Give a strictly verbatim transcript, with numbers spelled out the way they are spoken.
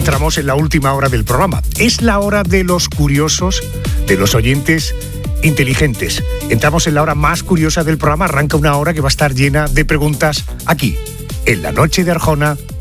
entramos en la última hora del programa. Es la hora de los curiosos, de los oyentes inteligentes. Entramos en la hora más curiosa del programa. Arranca una hora que va a estar llena de preguntas aquí, en La Noche de Arjona,